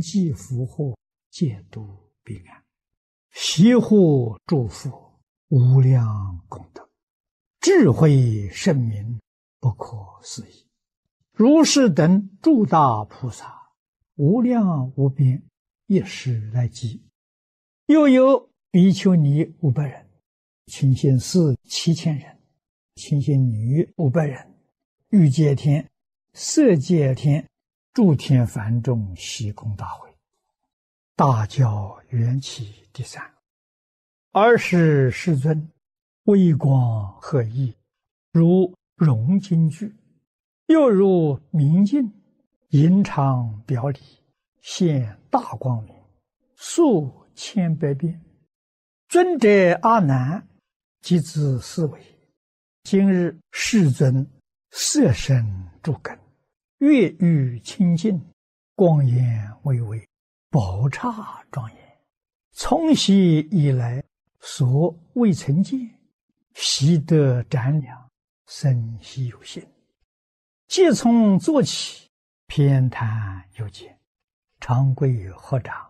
济福祸，戒度彼岸，悉护诸佛，无量功德，智慧圣明，不可思议。如是等诸大菩萨，无量无边，一时来集。又有比丘尼500人，清心寺7000人，清心女500人，欲界天、色界天、诸天梵众悉空大会，大教缘起第3。尔时世尊微光和熠，如融金具，又如明镜，隐常表里，现大光明，数千百变。尊者阿难即自思维：今日世尊色身诸根，月欲清净，光焰巍巍，宝刹庄严，从昔以来所未曾见，悉得瞻量，生悉有心。即从坐起，偏袒右肩，长跪合掌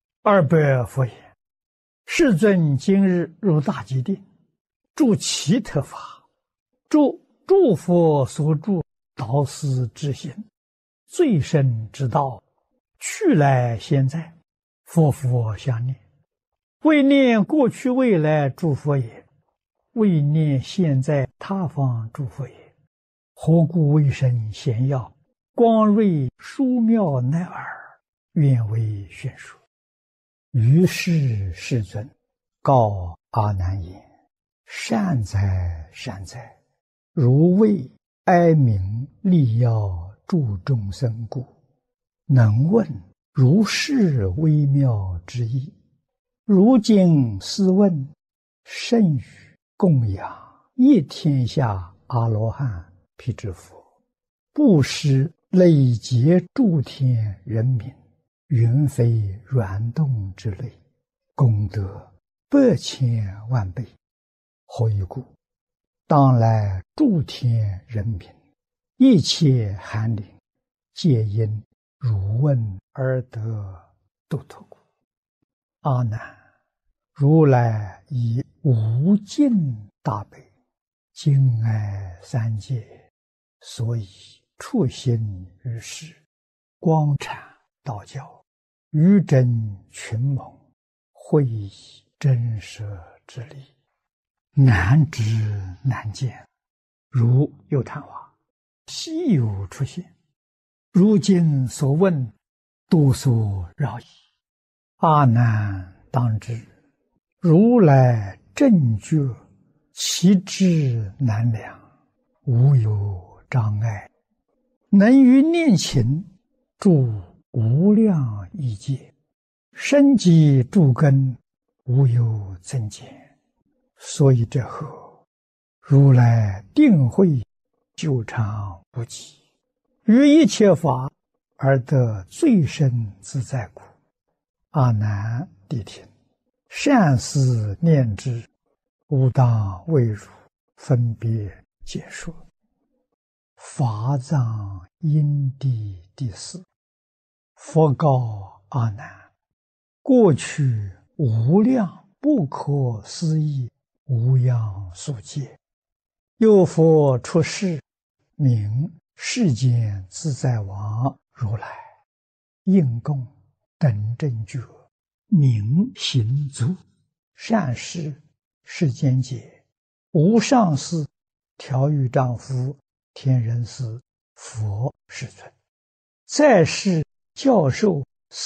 ，200佛言：世尊今日入大吉定，住其特法，住诸佛所住导师之心，最深之道，去来现在，佛佛相念，为念过去未来诸佛也，为念现在他方诸佛也。何故为身显耀，光瑞殊妙乃尔，愿为宣说。于是世尊告阿难言：善哉善哉，如为哀悯利要助众生故，能问如是微妙之意。如今斯问，甚于供养一天下阿罗汉辟支佛，布施累劫诸天人民，云非软动之类，功德100千万倍。何以故？当来诸天人民，一切寒灵，皆因汝问而得度脱故。阿难，如来以无尽大悲，敬爱三界，所以处心于世，光阐道教，于真群蒙，会以真实之理，难知难见，如有昙花，稀有出现。如今所问，多所扰矣。阿难当知，如来正觉，其智难量，无有障碍，能于念勤住无量异界，深积诸根，无有增减。所以这后，如来定慧久长不极，于一切法而得最深自在故。阿难谛听，善思念之，吾当为汝分别解说。法藏因地第4。佛告阿难：过去无量不可思议无量数劫，有佛出世，名世间自在王如来，应供等正觉，名行足，善事世间解，无上士、调御丈夫、天人师、佛世尊，在世教授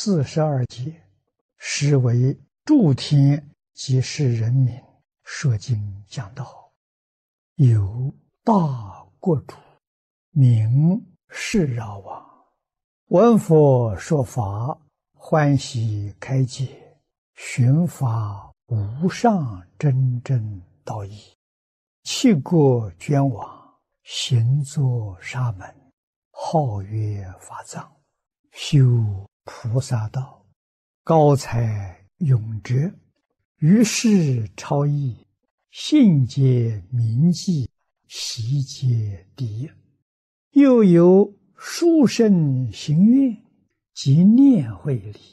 42劫，实为诸天及世人民说经讲道。有大国主，名释饶王，闻佛说法，欢喜开解，寻法无上真正道义，弃国捐往，行作沙门，号曰法藏，修菩萨道，高才永哲，于世超逸，信解铭记，习解第一。又有殊胜行愿， 即念会里